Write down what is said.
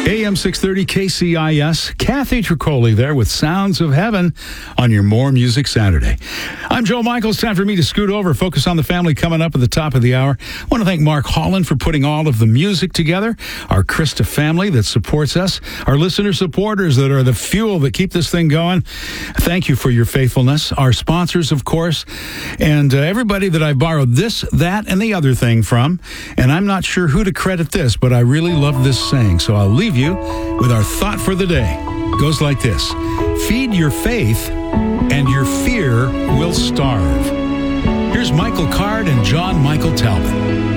AM 630 KCIS. Kathy Tricoli there with Sounds of Heaven on your More Music Saturday. I'm Joe Michaels. Time for me to scoot over, focus on the family coming up at the top of the hour. I want to thank Mark Holland for putting all of the music together, our Krista family that supports us, our listener supporters that are the fuel that keep this thing going. Thank you for your faithfulness. Our sponsors, of course, and everybody that I borrowed this, that, and the other thing from. And I'm not sure who to credit this, but I really love this saying, so I'll leave you with our thought for the day. It goes like this: feed your faith and your fear will starve. Here's Michael Card and John Michael Talbot.